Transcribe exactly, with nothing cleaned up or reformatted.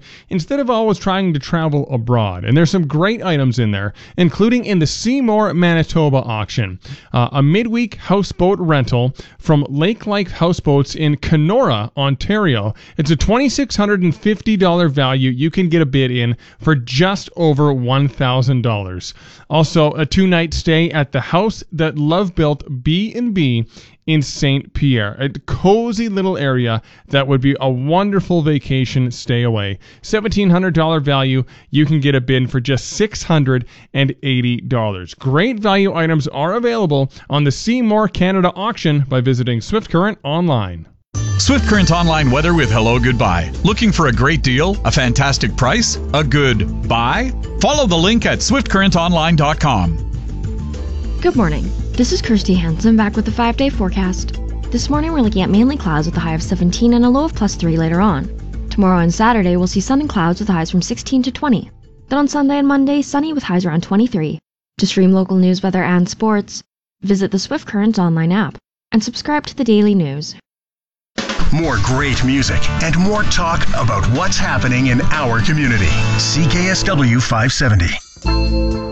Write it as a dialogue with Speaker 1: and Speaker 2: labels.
Speaker 1: instead of always trying to travel abroad. And there's some great items in there, including in the Seymour, Manitoba auction. Uh, a midweek houseboat rental from Lake Life Houseboats in Kenora, Ontario. It's a two thousand six hundred fifty dollars value. You can get a bid in for just over one thousand dollars. Also, a two-night stay at the House That Love Built B and B in Saint Pierre, a cozy little area that would be a wonderful vacation stay away. seventeen hundred dollars value, you can get a bid for just six hundred eighty dollars. Great value items are available on the Seymour Canada auction by visiting Swift Current online.
Speaker 2: Swift Current Online weather with Hello Goodbye. Looking for a great deal, a fantastic price, a good buy? Follow the link at swift current online dot com.
Speaker 3: Good morning. This is Kirsty Hansen back with the five-day forecast. This morning we're looking at mainly clouds with a high of seventeen and a low of plus three later on. Tomorrow and Saturday we'll see sun and clouds with highs from sixteen to twenty. Then on Sunday and Monday, sunny with highs around twenty-three. To stream local news, weather, and sports, visit the Swift Current online app and subscribe to the daily news.
Speaker 4: More great music and more talk about what's happening in our community. C K S W five seventy.